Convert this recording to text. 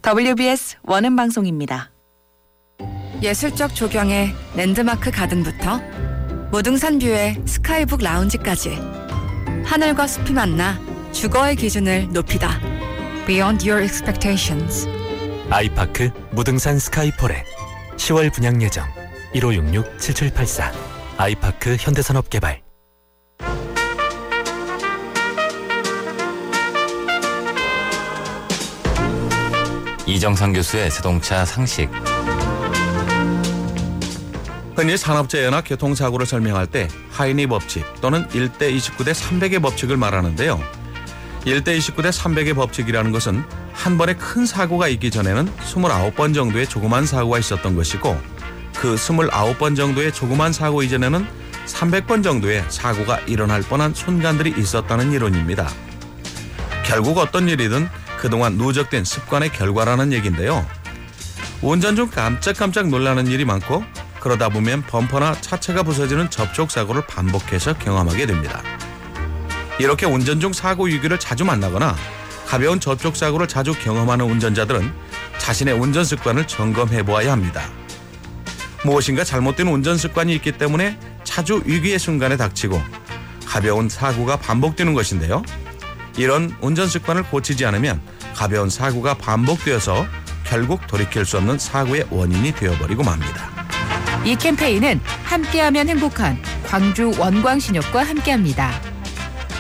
WBS 원음 방송입니다. 예술적 조경의 랜드마크 가든부터 무등산 뷰의 스카이북 라운지까지 하늘과 숲이 만나 주거의 기준을 높이다. Beyond your expectations. 아이파크 무등산 스카이포레 10월 분양 예정 1566-7784 아이파크 현대산업개발. 이정상 교수의 자동차 상식. 흔히 산업재해나 교통사고를 설명할 때 하이니 법칙 또는 1대 29대 300의 법칙을 말하는데요. 1대 29대 300의 법칙이라는 것은 한 번에 큰 사고가 있기 전에는 29번 정도의 조그만 사고가 있었던 것이고, 그 29번 정도의 조그만 사고 이전에는 300번 정도의 사고가 일어날 뻔한 순간들이 있었다는 이론입니다. 결국 어떤 일이든 그동안 누적된 습관의 결과라는 얘기인데요. 운전 중 깜짝깜짝 놀라는 일이 많고, 그러다 보면 범퍼나 차체가 부서지는 접촉사고를 반복해서 경험하게 됩니다. 이렇게 운전 중 사고 위기를 자주 만나거나 가벼운 접촉사고를 자주 경험하는 운전자들은 자신의 운전 습관을 점검해 보아야 합니다. 무엇인가 잘못된 운전 습관이 있기 때문에 자주 위기의 순간에 닥치고 가벼운 사고가 반복되는 것인데요. 이런 운전 습관을 고치지 않으면 가벼운 사고가 반복되어서 결국 돌이킬 수 없는 사고의 원인이 되어버리고 맙니다. 이 캠페인은 함께하면 행복한 광주 원광신욕과 함께합니다.